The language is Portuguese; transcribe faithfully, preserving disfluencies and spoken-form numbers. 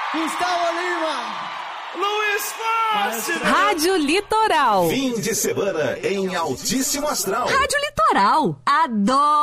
Gustavo Lima. Luiz Fácil. Rádio Litoral. Fim de semana em altíssimo astral. Rádio Litoral. Adoro.